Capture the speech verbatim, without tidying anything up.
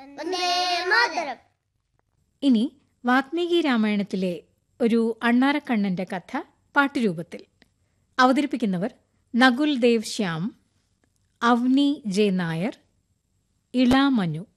വന്ദേ മാതരം. ഇനി വാത്മീകി രാമായണത്തിലെ ഒരു അണ്ണാറക്കണ്ണന്റെ കഥ പാട്ടുരൂപത്തിൽ. അവതരിപ്പിക്കുന്നവർ നകുൽ ദേവ് ശ്യാം, അവ്നി ജെ നായർ, ഇള മനു.